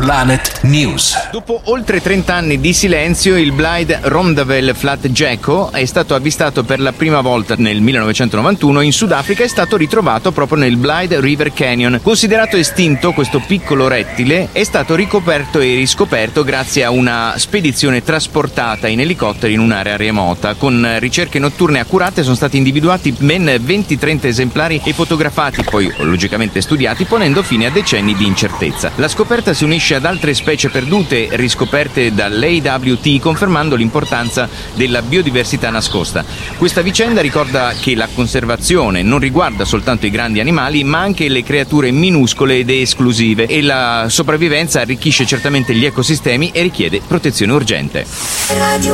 Planet News. Dopo oltre 30 anni di silenzio, il Blythe Rondavelle Flat Gecko è stato avvistato per la prima volta nel 1991 in Sudafrica e è stato ritrovato proprio nel Blythe River Canyon. Considerato estinto, questo piccolo rettile è stato ricoperto e riscoperto grazie a una spedizione trasportata in elicottero in un'area remota. Con ricerche notturne accurate sono stati individuati ben 20-30 esemplari e fotografati, poi logicamente studiati, ponendo fine a decenni di incertezza. La scoperta si unisce ad altre specie perdute riscoperte dall'AWT, confermando l'importanza della biodiversità nascosta. Questa vicenda ricorda che la conservazione non riguarda soltanto i grandi animali, ma anche le creature minuscole ed esclusive, e la sopravvivenza arricchisce certamente gli ecosistemi e richiede protezione urgente.